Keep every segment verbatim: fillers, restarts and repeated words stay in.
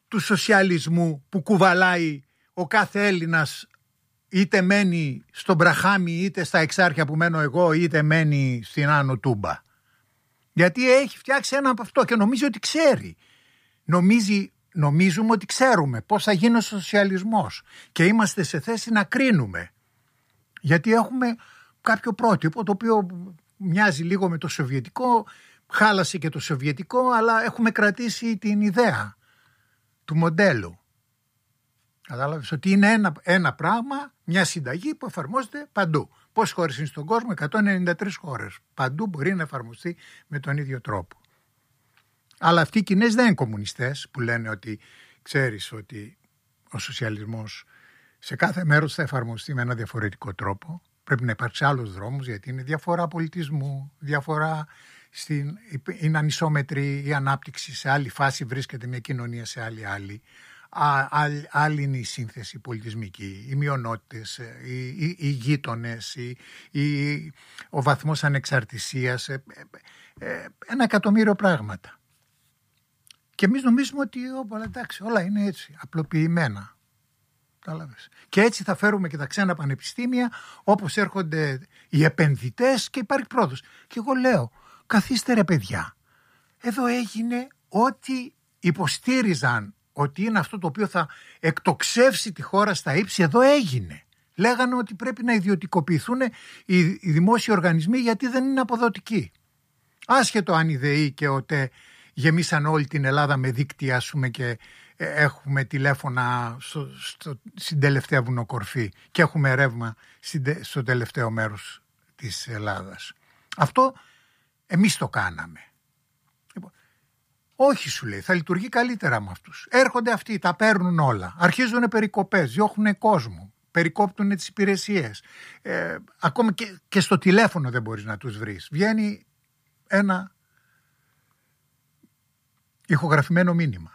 του σοσιαλισμού που κουβαλάει ο κάθε Έλληνας, είτε μένει στον Μπραχάμι, είτε στα Εξάρχεια που μένω εγώ, είτε μένει στην Άνω Τούμπα. Γιατί έχει φτιάξει ένα από αυτό και νομίζει ότι ξέρει. Νομίζει, νομίζουμε ότι ξέρουμε πώς θα γίνει ο σοσιαλισμός και είμαστε σε θέση να κρίνουμε. Γιατί έχουμε κάποιο πρότυπο το οποίο μοιάζει λίγο με το σοβιετικό, χάλασε και το σοβιετικό, αλλά έχουμε κρατήσει την ιδέα του μοντέλου. Κατάλαβες ότι είναι ένα, ένα πράγμα, μια συνταγή που εφαρμόζεται παντού. Πόσες χώρες είναι στον κόσμο? εκατόν ενενήντα τρεις χώρες. Παντού μπορεί να εφαρμοστεί με τον ίδιο τρόπο. Αλλά αυτοί οι Κινέζοι δεν είναι κομμουνιστές που λένε ότι ξέρεις ότι ο σοσιαλισμός σε κάθε μέρος θα εφαρμοστεί με ένα διαφορετικό τρόπο. Πρέπει να υπάρξει άλλος δρόμος γιατί είναι διαφορά πολιτισμού, διαφορά στην, είναι ανισόμετρη η ανάπτυξη, σε άλλη φάση βρίσκεται μια κοινωνία, σε άλλη άλλη. Α, άλλη, άλλη είναι η σύνθεση πολιτισμική, οι μειονότητες, οι, οι, οι γείτονες, οι, οι, ο βαθμός ανεξαρτησίας, ε, ε, ε, ένα εκατομμύριο πράγματα. Και εμείς νομίζουμε ότι όπα, εντάξει, όλα είναι έτσι, απλοποιημένα. Και έτσι θα φέρουμε και τα ξένα πανεπιστήμια, όπως έρχονται οι επενδυτές και υπάρχει πρόοδος. Και εγώ λέω, καθίστε ρε παιδιά, εδώ έγινε ό,τι υποστήριζαν ότι είναι αυτό το οποίο θα εκτοξεύσει τη χώρα στα ύψη, εδώ έγινε. Λέγανε ότι πρέπει να ιδιωτικοποιηθούν οι, οι δημόσιοι οργανισμοί γιατί δεν είναι αποδοτικοί. Άσχετο αν η ΔΕΗ και ο ΤΕ γεμίσαν όλη την Ελλάδα με δίκτυα, ας πούμε, και έχουμε τηλέφωνα στο, στο, στην τελευταία βουνοκορφή και έχουμε ρεύμα στην, στο τελευταίο μέρος της Ελλάδας. Αυτό εμείς το κάναμε. Λοιπόν, όχι σου λέει, θα λειτουργεί καλύτερα με αυτούς. Έρχονται αυτοί, τα παίρνουν όλα. Αρχίζουν περικοπές, διώχνουν κόσμο, περικόπτουν τις υπηρεσίες. Ε, ακόμα και, και στο τηλέφωνο δεν μπορείς να τους βρεις. Βγαίνει ένα ηχογραφημένο μήνυμα.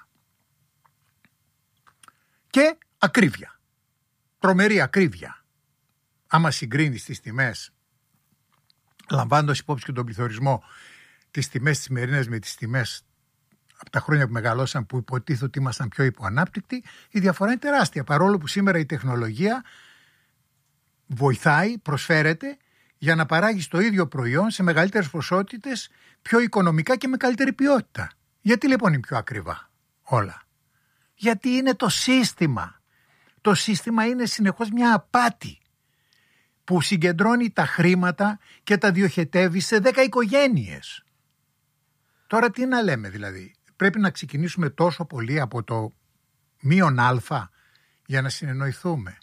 Και ακρίβεια. Τρομερή ακρίβεια. Άμα συγκρίνεις τις τιμές, λαμβάνοντας υπόψη και τον πληθωρισμό, τις τιμές τις σημερινές με τις τιμές από τα χρόνια που μεγαλώσαν, που υποτίθεται ότι ήμασταν πιο υποανάπτυκτοι, η διαφορά είναι τεράστια. Παρόλο που σήμερα η τεχνολογία βοηθάει, προσφέρεται για να παράγεις το ίδιο προϊόν σε μεγαλύτερες ποσότητες, πιο οικονομικά και με καλύτερη ποιότητα. Γιατί λοιπόν είναι πιο ακριβά όλα? Γιατί είναι το σύστημα. Το σύστημα είναι συνεχώς μια απάτη που συγκεντρώνει τα χρήματα και τα διοχετεύει σε δέκα οικογένειες. Τώρα τι να λέμε δηλαδή? Πρέπει να ξεκινήσουμε τόσο πολύ από το μείον α για να συνεννοηθούμε.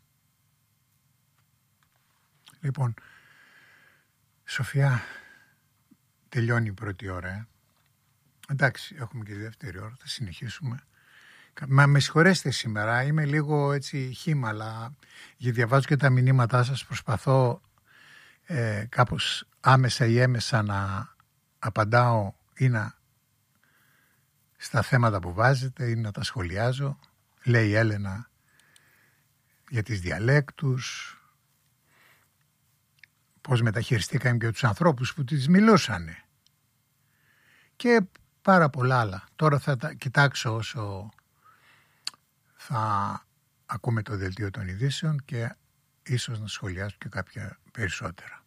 Λοιπόν, Σοφιά, τελειώνει η πρώτη ώρα. Ε? Εντάξει, έχουμε και τη δεύτερη ώρα, θα συνεχίσουμε. Μα με συγχωρέστε σήμερα, είμαι λίγο έτσι χύμα, αλλά διαβάζω και τα μηνύματά σας, προσπαθώ ε, κάπως άμεσα ή έμεσα να απαντάω ή να στα θέματα που βάζετε ή να τα σχολιάζω. Λέει η Έλενα για τις διαλέκτους, πώς μεταχειριστήκαν και τους ανθρώπους που τις μιλούσανε και πάρα πολλά άλλα. Τώρα θα τα κοιτάξω όσο θα ακούμε το δελτίο των ειδήσεων και ίσως να σχολιάσω και κάποια περισσότερα.